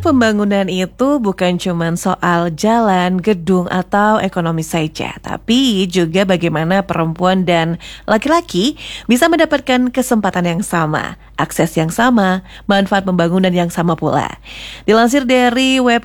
pembangunan itu bukan cuma soal jalan, gedung, atau ekonomi saja, tapi juga bagaimana perempuan dan laki-laki bisa mendapatkan kesempatan yang sama, akses yang sama, manfaat pembangunan yang sama pula. Dilansir dari web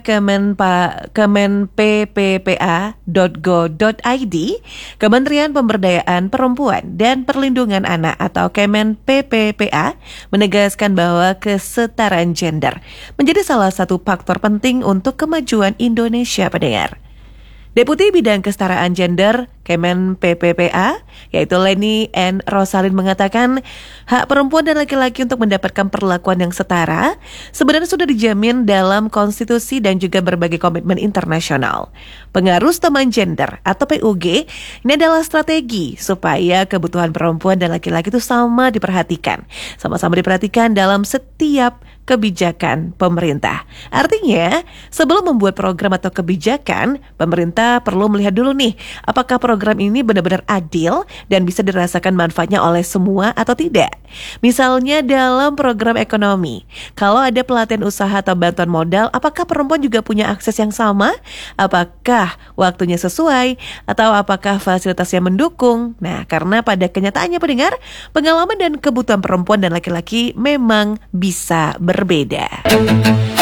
kemenpppa.go.id, Kementerian Pemberdayaan Perempuan dan Perlindungan Anak atau Kemenpppa menegaskan bahwa kesetaraan gender menjadi salah satu faktor penting untuk kemajuan Indonesia, pendengar. Deputi Bidang Kesetaraan Gender Kemenpppa, yaitu Leni N. Rosalin mengatakan, hak perempuan dan laki-laki untuk mendapatkan perlakuan yang setara sebenarnya sudah dijamin dalam konstitusi dan juga berbagai komitmen internasional. Pengarus teman gender atau PUG ini adalah strategi supaya kebutuhan perempuan dan laki-laki itu sama diperhatikan, sama-sama diperhatikan dalam setiap kebijakan pemerintah. Artinya, sebelum membuat program atau kebijakan, pemerintah perlu melihat dulu nih, apakah program ini benar-benar adil dan bisa dirasakan manfaatnya oleh semua atau tidak. Misalnya dalam program ekonomi, kalau ada pelatihan usaha atau bantuan modal, apakah perempuan juga punya akses yang sama? Apakah waktunya sesuai? Atau apakah fasilitasnya mendukung? Nah, karena pada kenyataannya pendengar, pengalaman dan kebutuhan perempuan dan laki-laki memang bisa berbeda.